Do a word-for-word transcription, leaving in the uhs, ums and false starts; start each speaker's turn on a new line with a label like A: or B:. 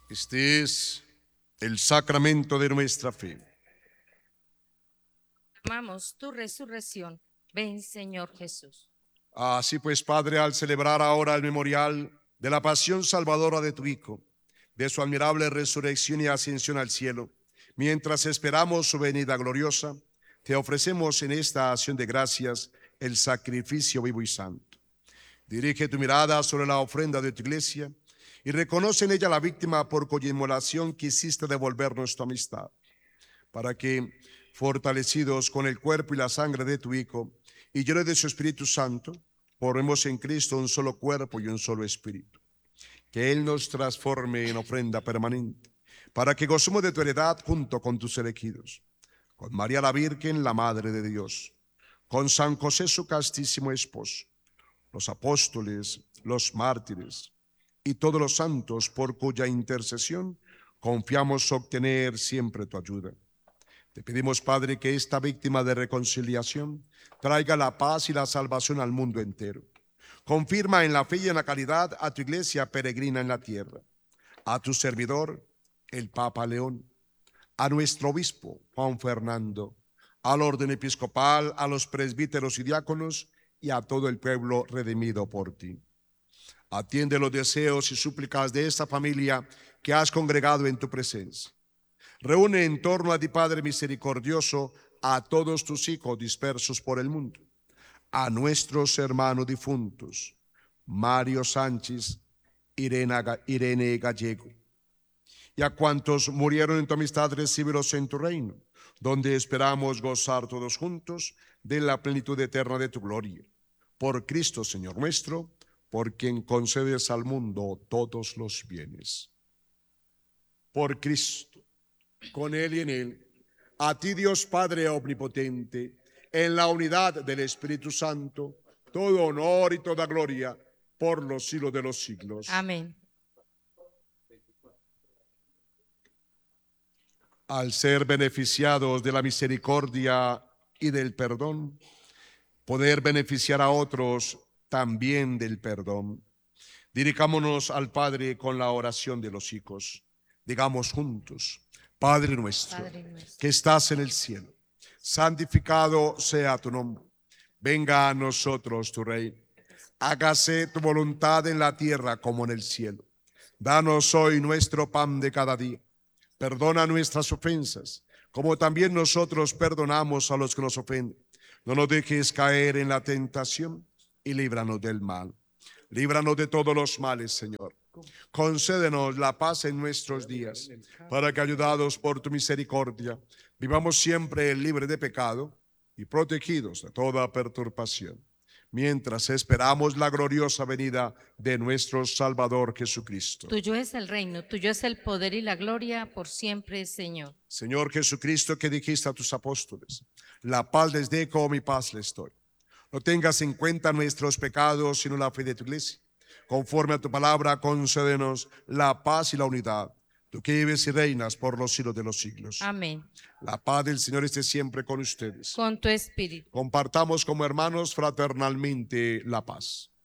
A: Este es el sacramento de nuestra fe.
B: Amamos tu resurrección. Ven, Señor Jesús.
A: Así pues, Padre, al celebrar ahora el memorial de la pasión salvadora de tu Hijo, de su admirable resurrección y ascensión al cielo, mientras esperamos su venida gloriosa, te ofrecemos en esta acción de gracias el sacrificio vivo y santo. Dirige tu mirada sobre la ofrenda de tu iglesia y reconoce en ella la víctima por cuya inmolación quisiste devolvernos tu amistad, para que, fortalecidos con el cuerpo y la sangre de tu Hijo y llenos de su Espíritu Santo, formemos en Cristo un solo cuerpo y un solo espíritu. Que Él nos transforme en ofrenda permanente, para que gocemos de tu heredad junto con tus elegidos, con María la Virgen, la Madre de Dios, con San José su castísimo esposo, los apóstoles, los mártires y todos los santos por cuya intercesión confiamos obtener siempre tu ayuda. Te pedimos, Padre, que esta víctima de reconciliación traiga la paz y la salvación al mundo entero. Confirma en la fe y en la caridad a tu iglesia peregrina en la tierra, a tu servidor, el Papa León, a nuestro obispo, Juan Fernando, al orden episcopal, a los presbíteros y diáconos y a todo el pueblo redimido por ti. Atiende los deseos y súplicas de esta familia que has congregado en tu presencia. Reúne en torno a ti, Padre misericordioso, a todos tus hijos dispersos por el mundo, a nuestros hermanos difuntos, Mario Sánchez, Irene, Irene Gallego, y a cuantos murieron en tu amistad, recíbelos en tu reino, donde esperamos gozar todos juntos de la plenitud eterna de tu gloria. Por Cristo, Señor nuestro, por quien concedes al mundo todos los bienes. Por Cristo, con Él y en Él, a ti, Dios Padre omnipotente, en la unidad del Espíritu Santo, todo honor y toda gloria por los siglos de los siglos.
B: Amén.
A: Al ser beneficiados de la misericordia y del perdón, poder beneficiar a otros también del perdón. Dirijámonos al Padre con la oración de los hijos. Digamos juntos: Padre nuestro,
B: Padre nuestro,
A: que estás en el cielo, santificado sea tu nombre. Venga a nosotros tu reino. Hágase tu voluntad en la tierra como en el cielo. Danos hoy nuestro pan de cada día. Perdona nuestras ofensas, como también nosotros perdonamos a los que nos ofenden. No nos dejes caer en la tentación y líbranos del mal. Líbranos de todos los males, Señor. Concédenos la paz en nuestros días, para que, ayudados por tu misericordia, vivamos siempre libres de pecado y protegidos de toda perturbación, mientras esperamos la gloriosa venida de nuestro Salvador Jesucristo.
B: tuyo es el reino, tuyo es el poder y la gloria por siempre, Señor.
A: Señor Jesucristo, que dijiste a tus apóstoles: la paz les dejo, mi paz les doy. No tengas en cuenta nuestros pecados, sino la fe de tu iglesia. Conforme a tu palabra, concédenos la paz y la unidad, tú que vives y reinas por los siglos de los siglos.
B: Amén.
A: La paz del Señor esté siempre con ustedes.
B: Con tu espíritu.
A: Compartamos como hermanos fraternalmente la paz.